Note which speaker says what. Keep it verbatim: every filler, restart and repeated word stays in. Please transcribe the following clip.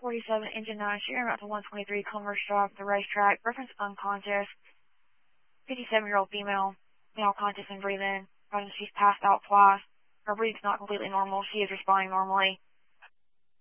Speaker 1: forty-seven, engine nine, shearing out to one twenty-three, Commerce Drive, the racetrack. Reference unconscious. fifty-seven-year-old female, male conscious and breathing. She's passed out twice. Her breathing's not completely normal. She is responding normally.